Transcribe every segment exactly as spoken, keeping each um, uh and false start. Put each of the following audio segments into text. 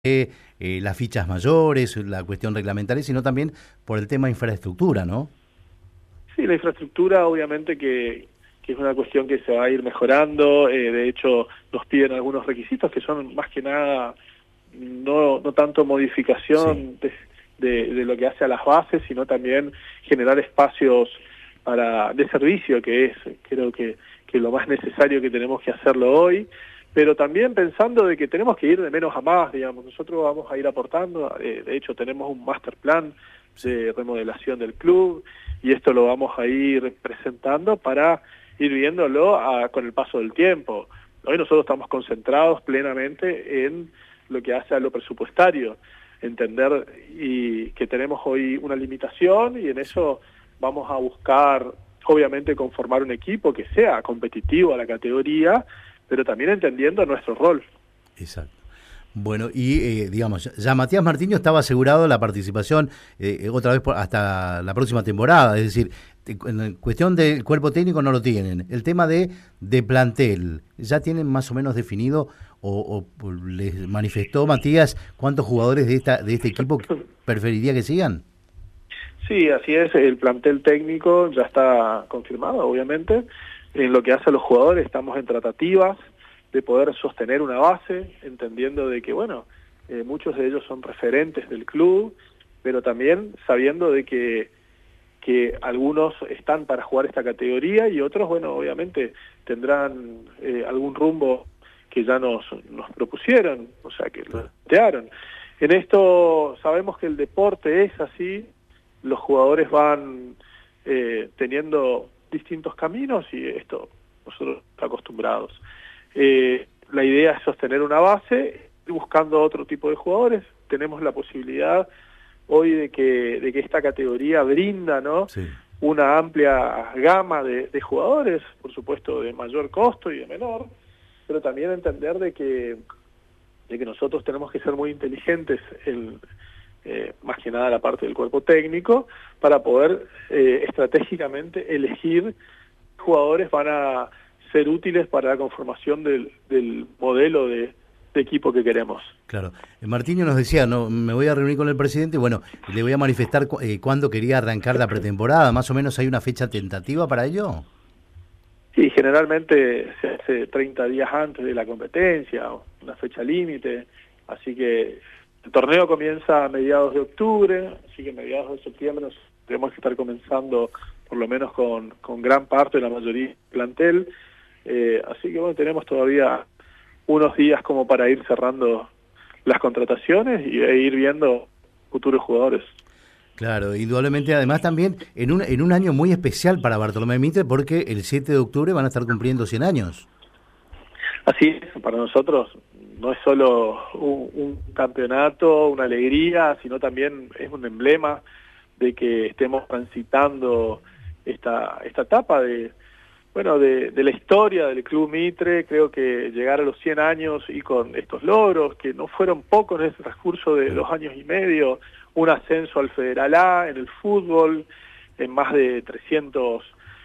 eh, las fichas mayores, la cuestión reglamentaria, sino también por el tema de infraestructura, ¿no? Sí, la infraestructura obviamente que, que es una cuestión que se va a ir mejorando, eh, de hecho nos piden algunos requisitos que son más que nada no, no tanto modificación sí. de, de, de lo que hace a las bases, sino también generar espacios para de servicio, que es creo que, que lo más necesario que tenemos que hacerlo hoy, pero también pensando de que tenemos que ir de menos a más, digamos. Nosotros vamos a ir aportando, eh, de hecho tenemos un master plan de remodelación del club, y esto lo vamos a ir presentando para ir viéndolo a, con el paso del tiempo. Hoy nosotros estamos concentrados plenamente en lo que hace a lo presupuestario, entender y que tenemos hoy una limitación, y en eso vamos a buscar, obviamente, conformar un equipo que sea competitivo a la categoría, pero también entendiendo nuestro rol. Exacto. Bueno, y eh, digamos, ya Matías Martino estaba asegurado la participación eh, otra vez por, hasta la próxima temporada, es decir, en cuestión del cuerpo técnico no lo tienen. El tema de, de plantel, ¿ya tienen más o menos definido o, o les manifestó Matías cuántos jugadores de esta de este equipo preferiría que sigan? Sí, así es, el plantel técnico ya está confirmado, obviamente. En lo que hace a los jugadores estamos en tratativas de poder sostener una base, entendiendo de que, bueno, eh, muchos de ellos son referentes del club, pero también sabiendo de que, que algunos están para jugar esta categoría y otros, bueno, obviamente tendrán eh, algún rumbo que ya nos, nos propusieron, o sea, que lo plantearon. En esto sabemos que el deporte es así, los jugadores van eh, teniendo distintos caminos y esto nosotros estamos acostumbrados. Eh, la idea es sostener una base, buscando otro tipo de jugadores. Tenemos la posibilidad hoy de que, de que esta categoría brinda, ¿no? Sí. Una amplia gama de, de jugadores, por supuesto de mayor costo y de menor, pero también entender de que, de que nosotros tenemos que ser muy inteligentes en Eh, más que nada la parte del cuerpo técnico, para poder eh, estratégicamente elegir jugadores van a ser útiles para la conformación del, del modelo de, de equipo que queremos. Claro. Martino nos decía, no, me voy a reunir con el presidente, bueno, le voy a manifestar cu eh, cuándo quería arrancar la pretemporada. ¿Más o menos hay una fecha tentativa para ello? Sí, generalmente se hace treinta días antes de la competencia, una fecha límite, así que el torneo comienza a mediados de octubre, así que a mediados de septiembre nos tenemos que estar comenzando por lo menos con, con gran parte de la mayoría del plantel, eh, así que bueno, tenemos todavía unos días como para ir cerrando las contrataciones y e ir viendo futuros jugadores. Claro, indudablemente, además también en un, en un año muy especial para Bartolomé Mitre, porque el siete de octubre van a estar cumpliendo cien años. Así es, para nosotros no es solo un, un campeonato, una alegría, sino también es un emblema de que estemos transitando esta esta etapa de bueno de, de la historia del Club Mitre. Creo que llegar a los cien años y con estos logros, que no fueron pocos en ese transcurso de dos años y medio, un ascenso al Federal A en el fútbol, en más de trescientos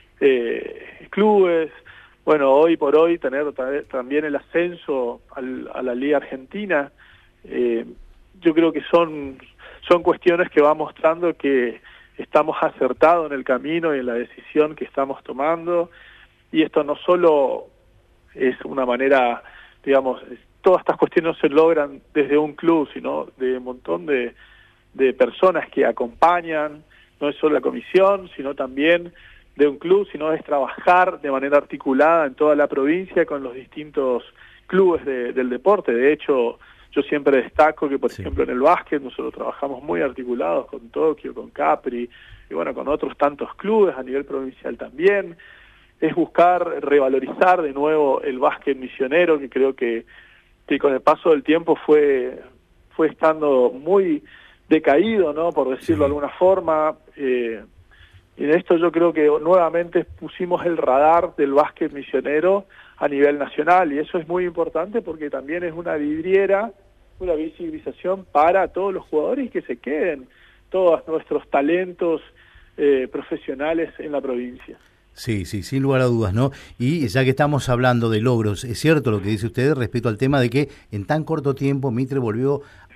eh, clubes. Bueno, hoy por hoy tener también el ascenso al, a la Liga Argentina, eh, yo creo que son, son cuestiones que va mostrando que estamos acertados en el camino y en la decisión que estamos tomando, y esto no solo es una manera, digamos, todas estas cuestiones no se logran desde un club, sino de un montón de, de personas que acompañan, no es solo la comisión, sino también de un club, sino es trabajar de manera articulada en toda la provincia con los distintos clubes de, del deporte. De hecho, yo siempre destaco que, por sí. ejemplo, en el básquet nosotros trabajamos muy articulados con Tokio, con Capri, y bueno, con otros tantos clubes a nivel provincial también. Es buscar revalorizar de nuevo el básquet misionero, que creo que, que con el paso del tiempo fue, fue estando muy decaído, ¿no? Por decirlo sí. de alguna forma. Eh, Y en esto yo creo que nuevamente pusimos el radar del básquet misionero a nivel nacional, y eso es muy importante porque también es una vidriera, una visibilización para todos los jugadores y que se queden todos nuestros talentos eh, profesionales en la provincia. Sí, sí, sin lugar a dudas, ¿no? Y ya que estamos hablando de logros, es cierto lo que dice usted respecto al tema de que en tan corto tiempo Mitre volvió